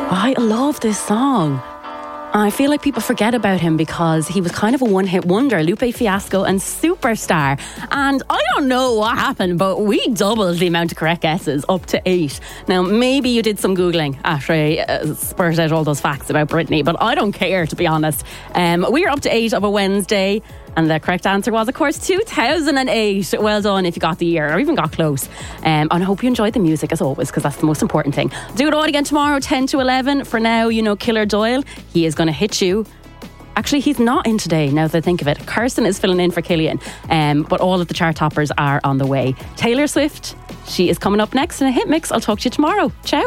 I love this song. I feel like people forget about him because he was kind of a one-hit wonder, Lupe Fiasco and Superstar. And I don't know what happened, but we doubled the amount of correct guesses up to 8. Now, maybe you did some Googling after I spurted out all those facts about Britney, but I don't care, to be honest. We're up to 8 of a Wednesday. And the correct answer was, of course, 2008. Well done if you got the year or even got close. And I hope you enjoyed the music as always, because that's the most important thing. Do it all again tomorrow, 10 to 11. For now, you know Killer Doyle. He is going to hit you. Actually, he's not in today, now that I think of it. Kirsten is filling in for Killian. But all of the chart toppers are on the way. Taylor Swift, she is coming up next in a hit mix. I'll talk to you tomorrow. Ciao.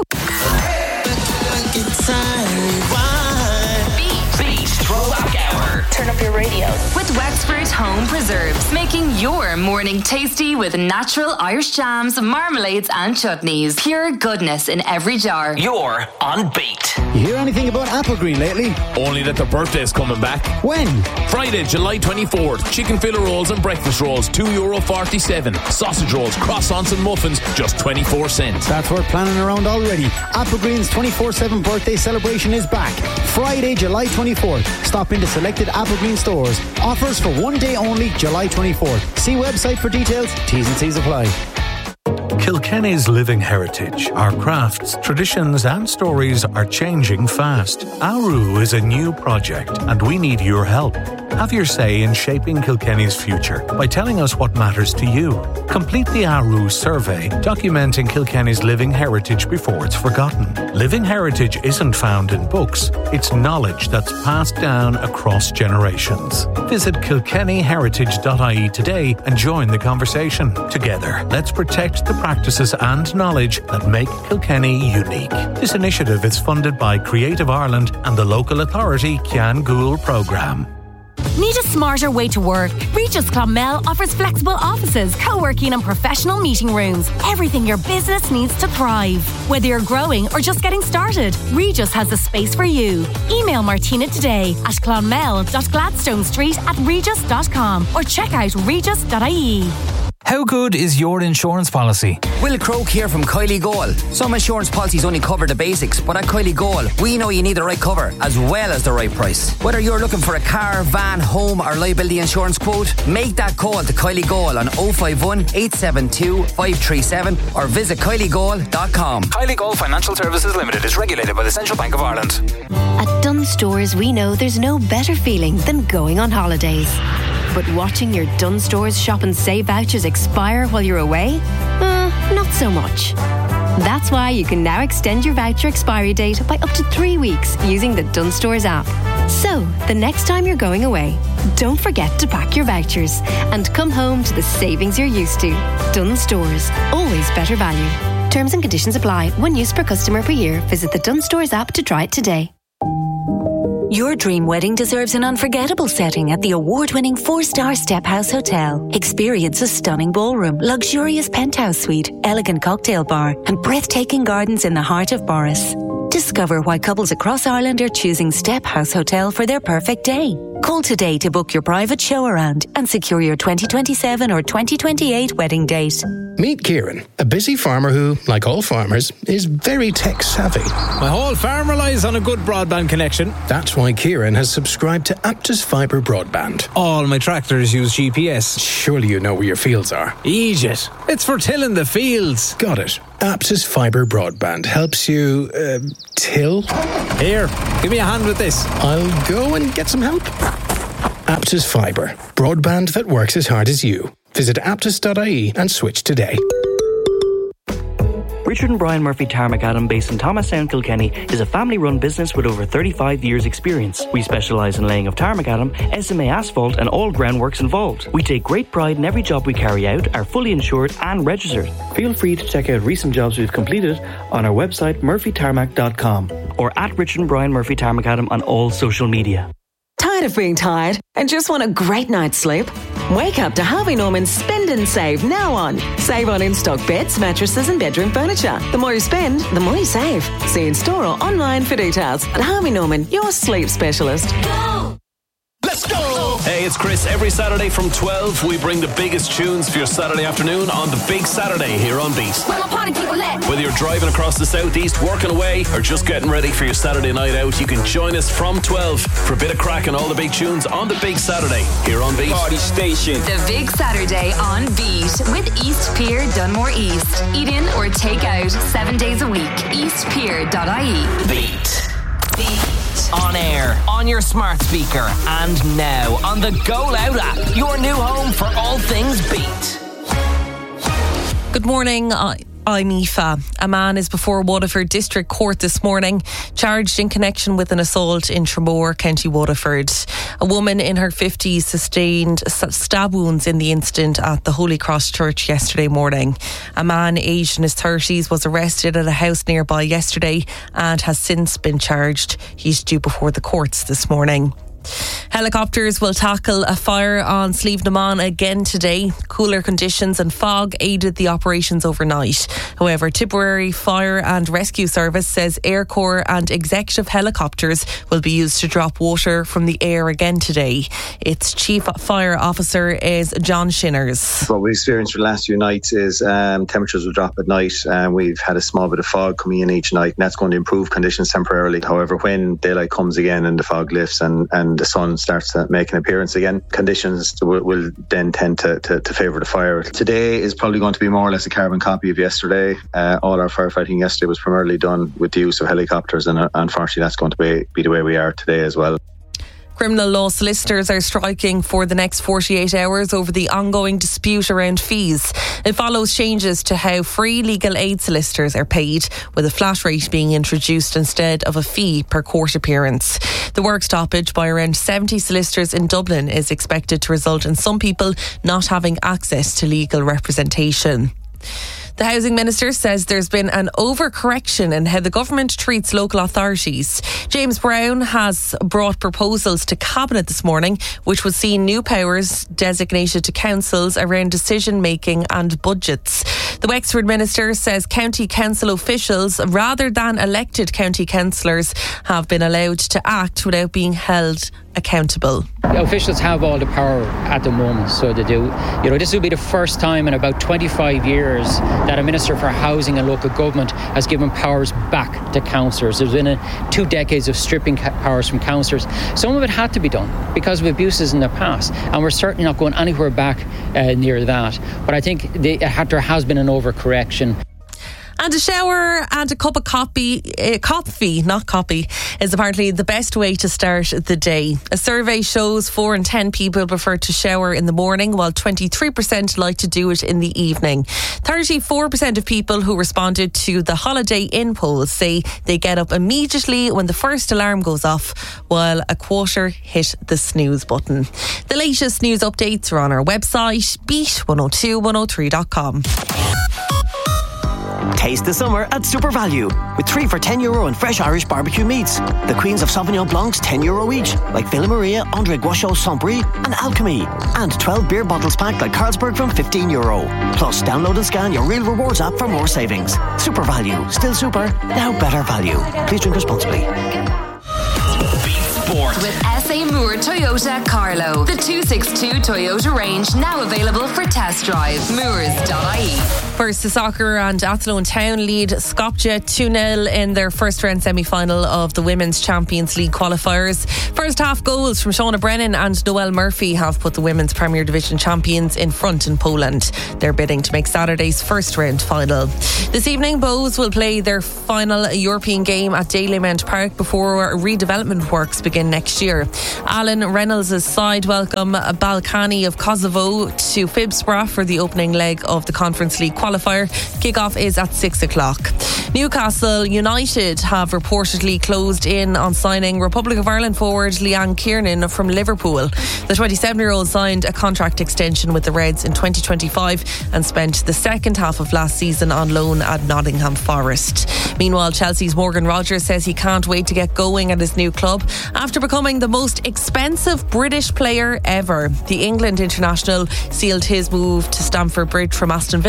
Turn up your radio. With Wexford Home Preserves, making your morning tasty with natural Irish jams, marmalades and chutneys. Pure goodness in every jar. You're on Beat. You hear anything about Applegreen lately? Only that their birthday's coming back. When? Friday, July 24th. Chicken filler rolls and breakfast rolls, €2.47. Sausage rolls, croissants and muffins, just 24 cents. That's worth planning around already. Applegreen's 24/7 birthday celebration is back. Friday, July 24th. Stop into selected Applegreen stores. Offers for one day only, July 24th. See website for details. T's and C's apply. Kilkenny's living heritage, our crafts, traditions and stories are changing fast. Auru is a new project and we need your help. Have your say in shaping Kilkenny's future by telling us what matters to you. Complete the Auru survey, documenting Kilkenny's living heritage before it's forgotten. Living heritage isn't found in books, it's knowledge that's passed down across generations. Visit kilkennyheritage.ie today and join the conversation. Together, let's protect the practices and knowledge that make Kilkenny unique. This initiative is funded by Creative Ireland and the local authority Cian Gould programme. Need a smarter way to work? Regis Clonmel offers flexible offices, co-working and professional meeting rooms. Everything your business needs to thrive. Whether you're growing or just getting started, Regis has a space for you. Email Martina today at clonmel.gladstonestreet@regis.com or check out regis.ie. How good is your insurance policy? Will Croak here from Kylie Goal. Some insurance policies only cover the basics, but at Kylie Goal, we know you need the right cover as well as the right price. Whether you're looking for a car, van, home or liability insurance quote, make that call to Kylie Goal on 051 872 537 or visit kyliegoal.com. Kylie Goal Financial Services Limited is regulated by the Central Bank of Ireland. At Dunnes Stores, we know there's no better feeling than going on holidays. But watching your Dunnes Stores shop and save vouchers expire while you're away? Not so much. That's why you can now extend your voucher expiry date by up to 3 weeks using the Dunnes Stores app. So, the next time you're going away, don't forget to pack your vouchers and come home to the savings you're used to. Dunnes Stores, always better value. Terms and conditions apply. 1 use per customer per year. Visit the Dunnes Stores app to try it today. Your dream wedding deserves an unforgettable setting at the award-winning 4-star Step House Hotel. Experience a stunning ballroom, luxurious penthouse suite, elegant cocktail bar, and breathtaking gardens in the heart of Boris. Discover why couples across Ireland are choosing Step House Hotel for their perfect day. Call today to book your private show around and secure your 2027 or 2028 wedding date. Meet Kieran, a busy farmer who, like all farmers, is very tech-savvy. My whole farm relies on a good broadband connection. That's why Kieran has subscribed to Aptus Fibre Broadband. All my tractors use GPS. Surely you know where your fields are. Egypt. It's for tilling the fields. Got it. Aptus Fibre Broadband helps you, till? Here, give me a hand with this. I'll go and get some help. Aptus Fibre. Broadband that works as hard as you. Visit aptus.ie and switch today. Richard and Brian Murphy Tarmac Adam, based in Thomastown, Kilkenny, is a family-run business with over 35 years' experience. We specialise in laying of tarmac Adam, SMA asphalt and all groundworks involved. We take great pride in every job we carry out, are fully insured and registered. Feel free to check out recent jobs we've completed on our website murphytarmac.com or at Richard and Brian Murphy Tarmac Adam on all social media. Tired of being tired and just want a great night's sleep? Wake up to Harvey Norman's Spend and Save now on. Save on in-stock beds, mattresses and bedroom furniture. The more you spend, the more you save. See in store or online for details. At Harvey Norman, your sleep specialist. Go! Let's go! Hey, Hey, it's Chris. Every Saturday from 12, we bring the biggest tunes for your Saturday afternoon on the Big Saturday here on Beat. Whether you're driving across the southeast, working away, or just getting ready for your Saturday night out, you can join us from 12 for a bit of crack and all the big tunes on the Big Saturday here on Beat. Party station. The Big Saturday on Beat with East Pier Dunmore East. Eat in or take out 7 days a week. eastpier.ie. Beat. On air, on your smart speaker, and now on the Go Loud app, your new home for all things Beat. Good morning. I'm Aoife. A man is before Waterford District Court this morning, charged in connection with an assault in Tramore, County Waterford. A woman in her 50s sustained stab wounds in the incident at the Holy Cross Church yesterday morning. A man aged in his 30s was arrested at a house nearby yesterday and has since been charged. He's due before the courts this morning. Helicopters will tackle a fire on Slieve na Mon again today. Cooler conditions and fog aided the operations overnight. However, Tipperary Fire and Rescue Service says Air Corps and executive helicopters will be used to drop water from the air again today. Its Chief Fire Officer is John Shinners. What we've experienced for the last few nights is temperatures will drop at night. We've had a small bit of fog coming in each night, and that's going to improve conditions temporarily. However, when daylight comes again and the fog lifts and the sun starts to make an appearance again, conditions will then tend to favour the fire. Today is probably going to be more or less a carbon copy of yesterday. All our firefighting yesterday was primarily done with the use of helicopters, and unfortunately that's going to be the way we are today as well. Criminal law solicitors are striking for the next 48 hours over the ongoing dispute around fees. It follows changes to how free legal aid solicitors are paid, with a flat rate being introduced instead of a fee per court appearance. The work stoppage by around 70 solicitors in Dublin is expected to result in some people not having access to legal representation. The Housing Minister says there's been an overcorrection in how the government treats local authorities. James Brown has brought proposals to Cabinet this morning, which would see new powers designated to councils around decision making and budgets. The Wexford Minister says county council officials, rather than elected county councillors, have been allowed to act without being held accountable. Officials have all the power at the moment, so they do. This will be the first time in about 25 years that a Minister for Housing and Local Government has given powers back to councillors. There's been 2 decades of stripping powers from councillors. Some of it had to be done because of abuses in the past, and we're certainly not going anywhere back near that. But I think there has been an overcorrection. And a shower and a cup of coffee is apparently the best way to start the day. A survey shows 4 in 10 people prefer to shower in the morning, while 23% like to do it in the evening. 34% of people who responded to the Holiday Inn poll say they get up immediately when the first alarm goes off, while a quarter hit the snooze button. The latest news updates are on our website, beat102103.com. Taste the summer at Super Value with 3 for €10 and fresh Irish barbecue meats. The Queens of Sauvignon Blancs €10 each, like Villa Maria, André Guachot, Saint-Brie and Alchemy. And 12 beer bottles packed like Carlsberg from €15. Plus, download and scan your Real Rewards app for more savings. Super Value. Still super, now better value. Please drink responsibly. Sport. With SA Moore Toyota Carlow. The 262 Toyota range now available for test drive. Moores.ie. First to soccer, and Athlone Town lead Skopje 2-0 in their first round semi-final of the Women's Champions League qualifiers. First half goals from Shauna Brennan and Noelle Murphy have put the Women's Premier Division champions in front in Poland. They're bidding to make Saturday's first round final. This evening, Bows will play their final European game at Dalymount Park before redevelopment works begin next year. Alan Reynolds' side welcome Balkany of Kosovo to Fibsborough for the opening leg of the Conference League qualifier. Kick-off is at 6 o'clock. Newcastle United have reportedly closed in on signing Republic of Ireland forward Leanne Kiernan from Liverpool. The 27-year-old signed a contract extension with the Reds in 2025 and spent the second half of last season on loan at Nottingham Forest. Meanwhile, Chelsea's Morgan Rogers says he can't wait to get going at his new club after becoming the most expensive British player ever. The England international sealed his move to Stamford Bridge from Aston Villa last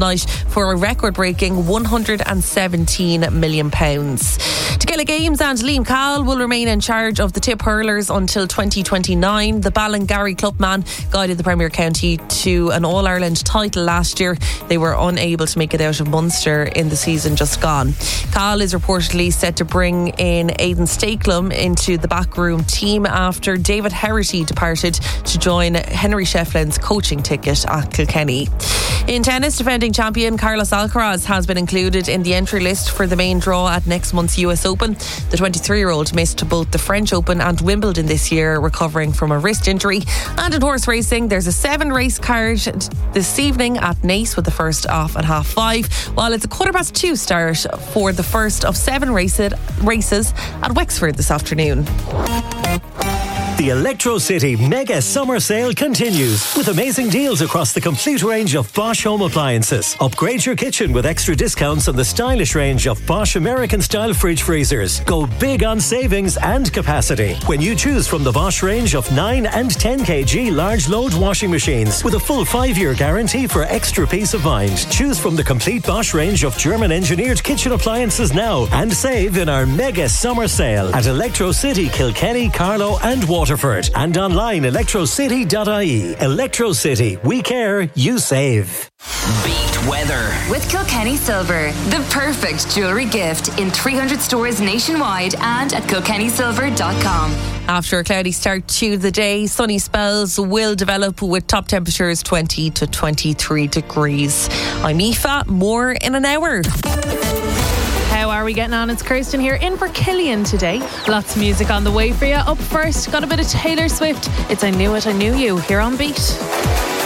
night for a record-breaking £117 million. To Gaelic Games and Liam Cowell will remain in charge of the tip hurlers until 2029. The Ballingarry clubman guided the Premier County to an All-Ireland title last year. They were unable to make it out of Munster in the season just gone. Cowell is reportedly set to bring in Aidan Stakelum into the backroom team after David Herity departed to join Henry Shefflin's coaching ticket at Kilkenny. In tennis, defending champion Carlos Alcaraz has been included in the entry list for the main draw at next month's US Open. The 23-year-old missed both the French Open and Wimbledon this year, recovering from a wrist injury. And in horse racing, there's a 7-race card this evening at Naas, with the first off at 5:30, while it's a 2:15 start for the first of 7 races at Wexford this afternoon. The Electro City Mega Summer Sale continues with amazing deals across the complete range of Bosch home appliances. Upgrade your kitchen with extra discounts on the stylish range of Bosch American-style fridge freezers. Go big on savings and capacity when you choose from the Bosch range of 9 and 10 kg large load washing machines with a full 5-year guarantee for extra peace of mind. Choose from the complete Bosch range of German-engineered kitchen appliances now and save in our Mega Summer Sale at Electro City, Kilkenny, Carlow and Waterford, and online electrocity.ie. Electro City, we care, you save. Beat weather with Kilkenny Silver, the perfect jewellery gift in 300 stores nationwide and at kilkennysilver.com. After a cloudy start to the day, sunny spells will develop with top temperatures 20 to 23 degrees. I'm Aoife, more in an hour. How are we getting on? It's Kirsten here in for Killian today. Lots of music on the way for you. Up first, got a bit of Taylor Swift. It's I Knew It, I Knew You here on Beat.